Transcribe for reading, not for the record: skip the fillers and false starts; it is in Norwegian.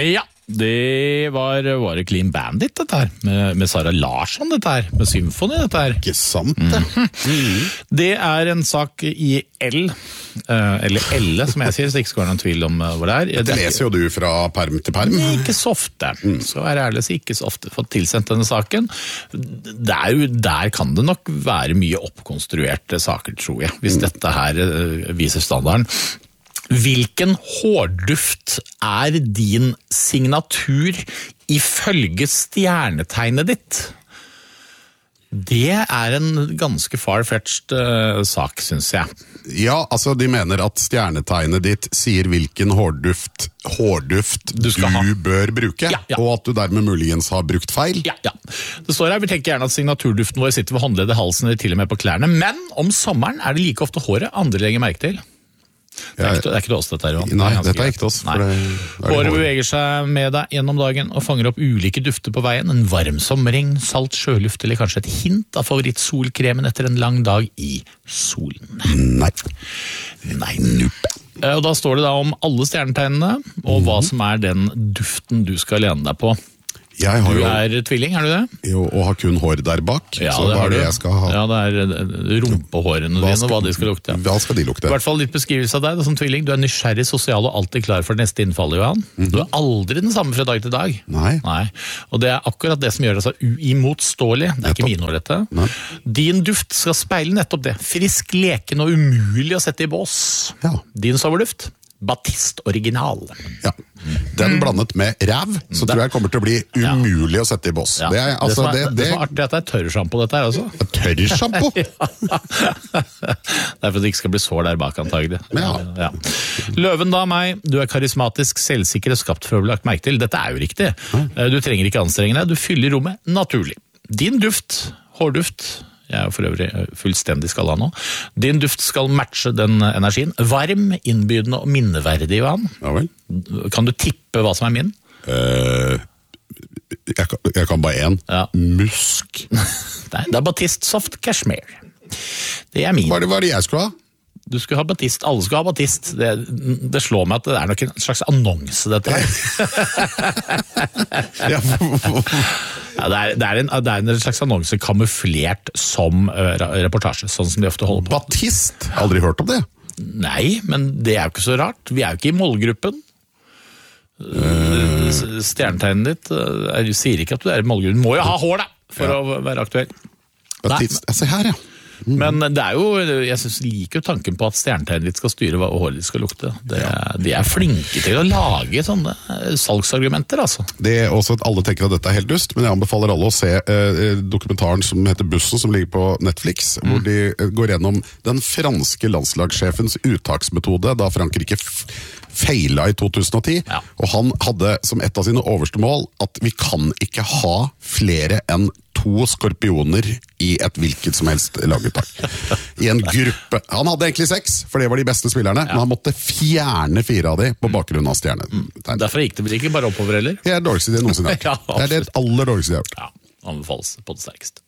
Ja, det var Clean Bandit dette her, med Sara Larsson dette her, med Symfony dette her. Ikke sant det? Det er en sak i L, eller Elle som jeg sier, så det ikke skal være noen tvil om hvor det er. Det leser jo du fra perm til perm. Ikke så ofte, skal være ærlig, så ikke så ofte fått tilsendt denne saken. Der kan det nok være mye oppkonstruerte saker, tror jeg, hvis dette her viser standarden. Hvilken hårduft er din signatur ifølge stjernetegnet ditt? Det er en ganske far-fetched sak, synes jeg. Ja, altså de mener at stjernetegnet ditt sier hvilken hårduft du bør bruke, ja. Og at du dermed muligens har brukt feil. Ja. Det står her, vi tenker gjerne at signaturduften vår sitter ved håndleddet, halsen eller til og med på klærne, men om sommeren er det like ofte håret andre legger merke til. Det er ikke til oss dette her, Johan. Nei, dette er ikke til oss. Håret beveger seg med deg gjennom dagen og fanger opp ulike dufter på veien. En varm sommerregn, salt sjøluft eller kanskje et hint av favorittsolkremen etter en lang dag i solen. Nei, nuppe. Og da står det da om alle stjernetegnene og hva som er den duften du skal lene deg på. Du er tvilling, er du det? Jo, og har kun hår der bak, ja, så hva er det jeg skal ha? Ja, det er rumpehårene dine, og hva de skal lukte. Hva skal de lukte? I hvert fall litt beskrivelse av deg, da, som tvilling. Du er nysgjerrig, sosial og alltid klar for det neste innfall, Johan. Du er aldri den samme fra dag til dag. Nei. Og det er akkurat det som gjør deg så uimotståelig. Det er ikke mine ord, dette. Nei. Din duft skal speile nettopp det. Frisk, leken og umulig å sette i bås. Ja. Din sommerduft? Batist original. Ja, den blandet med ræv, så tror jeg kommer til å bli umulig å sette i bås. Ja. Det som er artig at det er tørrshampo dette her også. Tørrshampo? Det er for at det ikke skal bli sår der bak antagelig. Ja. Løven da, meg, du er karismatisk, selvsikker og skapt for å bli lagt merke til. Dette er jo riktig. Du trenger ikke anstrenge deg, du fyller rommet naturlig. Din duft, hårduft, jeg er jo for øvrig fullstendig skallet nå. Din duft skal matche den energien. Varm, innbydende og minneverdig, Johan. Ja vel. Kan du tippe hva som er min? Jeg kan bare en. Ja. Musk. Nei, det er Batist Soft Cashmere. Det er min. Hva er det jeg skulle ha? Du skulle ha Batist, alle skulle ha Batist. Det slår meg at det er nok en slags annonse, dette her. Det er en slags annonse kamuflert som reportasje, sånn som de ofte holder på. Batist? Aldri hørt om det. Nei, men det er jo ikke så rart. Vi er jo ikke i målgruppen. Stjernetegnet ditt sier ikke at du er i målgruppen. Du må jo ha hår da, for å være aktuell. Batist, jeg ser her, ja. Men det er jo, jeg synes liker jo tanken på at stjernetegnet ditt skal styre hva håret ditt skal lukte. De er flinke til å lage sånne salgsargumenter, altså. Det er også at alle tenker at dette er helt dust, men jeg anbefaler alle å se dokumentaren som heter Bussen, som ligger på Netflix, hvor de går gjennom den franske landslagssjefens uttaksmetode da Frankrike feila i 2010, og han hadde som et av sine overste mål at vi kan ikke ha flere enn 2 skorpioner i et hvilket som helst laguttak. I en gruppe. Han hadde egentlig 6, for det var de beste spillerne, men han måtte fjerne 4 av de på bakgrunn av stjernen. Derfor gikk det ikke bare oppover, eller? Det er det dårligste det noensinne har. Det er det aller dårligste jeg har gjort. Ja, anbefales på det sterkeste.